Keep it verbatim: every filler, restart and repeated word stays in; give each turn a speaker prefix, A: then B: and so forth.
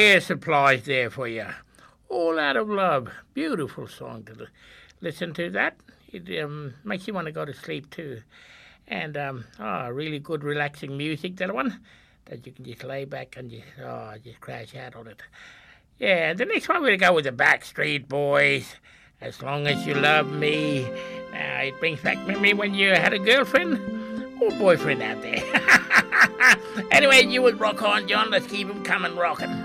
A: Air Supply's there for you. All Out of Love. Beautiful song to listen to that. It um, makes you want to go to sleep too. And um, oh, really good relaxing music, that one. That you can just lay back and just, oh, just crash out on it. Yeah, the next one we're going to go with the Backstreet Boys. As Long As You Love Me. Now, it brings back memory when you had a girlfriend or boyfriend out there. Anyway, you would rock on, John. Let's keep him coming rocking.